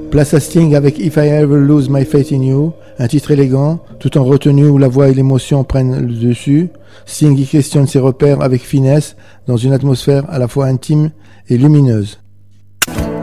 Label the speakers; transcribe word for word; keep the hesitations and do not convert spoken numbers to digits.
Speaker 1: Place à Sting avec If I Ever Lose My Faith in You, un titre élégant, tout en retenue où la voix et l'émotion prennent le dessus. Sting y questionne ses repères avec finesse, dans une atmosphère à la fois intime et lumineuse.